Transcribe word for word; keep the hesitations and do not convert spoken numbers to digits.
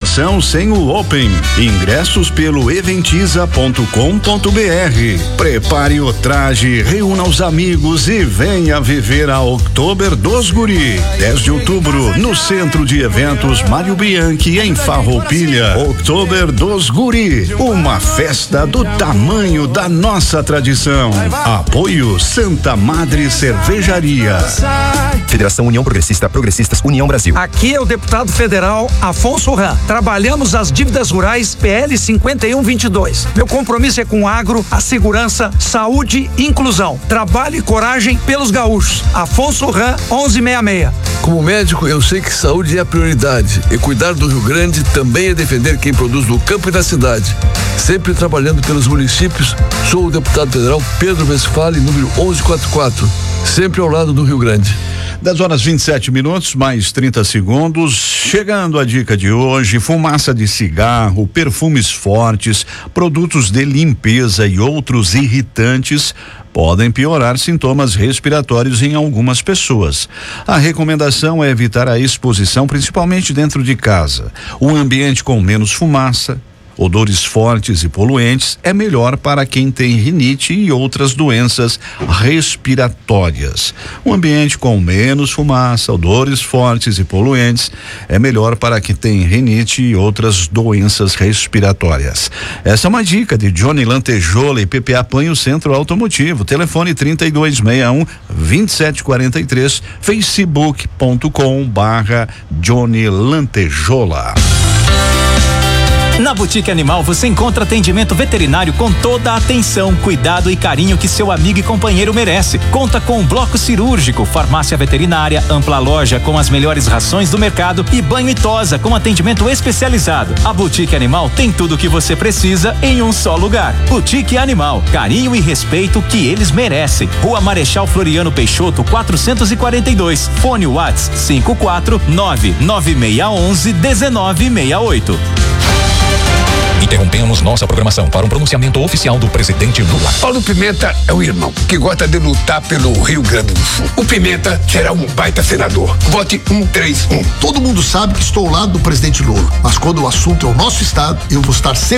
emoção sem o Open. Ingressos pelo eventiza ponto com ponto br. Prepare o traje, reúna os amigos e venha viver a Oktober dos Guri. dez de outubro, no Centro de Eventos Mário Bianchi, em Farroupilha. Oktober dos Guri, uma festa do tamanho da nossa tradição. Apoio Santa Madre Cervejaria. Federação União Progressista, Progressistas União Brasil. Aqui é o deputado federal Afonso Ram. Trabalhamos as dívidas rurais P L cinquenta e um vinte e dois. Meu compromisso é com o agro, a segurança, saúde e inclusão. Trabalho e coragem pelos gaúchos. Afonso Ram, onze sessenta e seis. Como médico, eu sei que saúde é a prioridade e cuidar do Rio Grande também é defender quem produz no campo e na cidade. Sempre trabalhando pelos municípios, sou o deputado federal Pedro Westphalen, número onze quarenta e quatro, sempre ao lado do Rio Grande. dez horas vinte e sete minutos, mais trinta segundos. Chegando a dica de hoje: fumaça de cigarro, perfumes fortes, produtos de limpeza e outros irritantes podem piorar sintomas respiratórios em algumas pessoas. A recomendação é evitar a exposição, principalmente dentro de casa. Um ambiente com menos fumaça, odores fortes e poluentes é melhor para quem tem rinite e outras doenças respiratórias. Um ambiente com menos fumaça, odores fortes e poluentes é melhor para quem tem rinite e outras doenças respiratórias. Essa é uma dica de Johnny Lantejola e P P A Panho Centro Automotivo. Telefone trinta e dois sessenta e um, vinte e sete quarenta e três, facebook ponto com barra Johnny Lantejola. Na Boutique Animal você encontra atendimento veterinário com toda a atenção, cuidado e carinho que seu amigo e companheiro merece. Conta com um bloco cirúrgico, farmácia veterinária, ampla loja com as melhores rações do mercado e banho e tosa com atendimento especializado. A Boutique Animal tem tudo o que você precisa em um só lugar. Boutique Animal, carinho e respeito que eles merecem. Rua Marechal Floriano Peixoto, quatrocentos e quarenta e dois. Fone WhatsApp cinco quatro nove nove seis um um, um nove seis oito. Interrompemos nossa programação para um pronunciamento oficial do presidente Lula. Paulo Pimenta é um irmão que gosta de lutar pelo Rio Grande do Sul. O Pimenta será um baita senador. Vote um três um. Todo mundo sabe que estou ao lado do presidente Lula, mas quando o assunto é o nosso estado, eu vou estar sempre